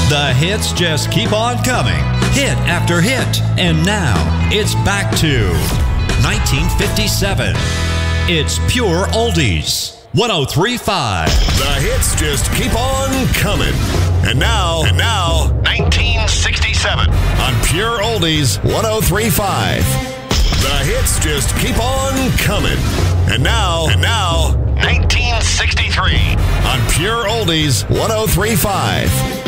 The hits just keep on coming, hit after hit. And now, it's back to 1957. It's Pure Oldies, 103.5. The hits just keep on coming. And now, 1967 on Pure Oldies, 103.5. The hits just keep on coming. And now, 1963 on Pure Oldies, 103.5.